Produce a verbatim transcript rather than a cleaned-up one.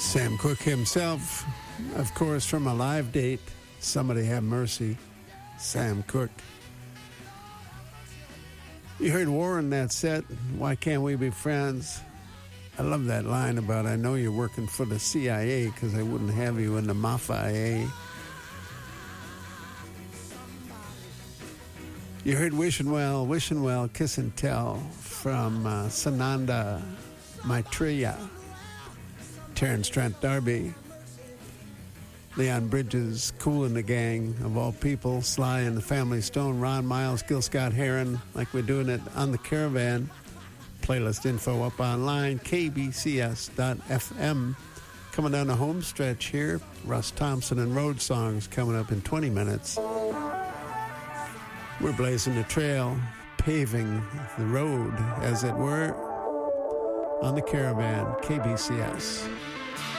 Sam Cooke himself, of course, from a live date, Somebody Have Mercy, Sam Cooke. You heard War in that set, Why Can't We Be Friends? I love that line about, I know you're working for the C I A because I wouldn't have you in the Mafia. You heard Wishing Well, Wishing Well, Kiss and Tell from uh, Sananda Maitreya, Terence Trent D'Arby, Leon Bridges, Kool and the Gang, of all people, Sly and the Family Stone, Ron Miles, Gil Scott-Heron, like we're doing it on the Caravan. Playlist info up online, k b c s dot f m. Coming down the home stretch here, Russ Thompson and Road Songs coming up in twenty minutes. We're blazing the trail, paving the road, as it were, on the Caravan, K B C S.